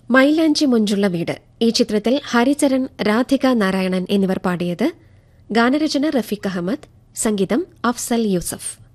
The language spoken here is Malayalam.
മൈലാഞ്ചി മൊഞ്ചുള്ള വീട് ഈ ചിത്രത്തിൽ ഹരിചരൺ, രാധിക നാരായണൻ എന്നിവർ പാടിയത്. ഗാനരചന റഫീഖ് അഹമ്മദ്, സംഗീതം അഫ്സൽ യൂസഫ്.